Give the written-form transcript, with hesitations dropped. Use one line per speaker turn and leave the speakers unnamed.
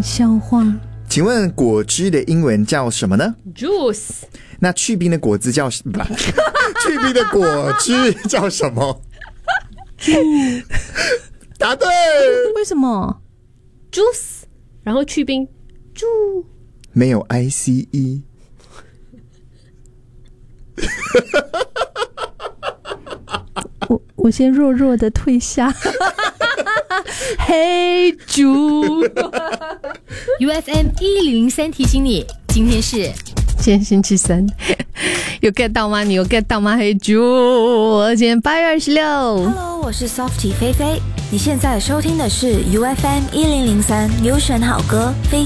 笑话。
请问果汁的英文叫什么呢？
Juice。
那去冰的果汁叫不？去冰的果汁叫什么？答对。
为什么
Juice， 然后去冰猪
没有 ICE。
我先弱弱的退下。嘿猪
UFM 1003提醒你，今天是
今天星期三，有 get 到吗？你有 get 到吗？嘿猪，今天8月26。
Hello， 我是 Softie 菲菲，你现在收听的是 UFM 1003优选好歌飞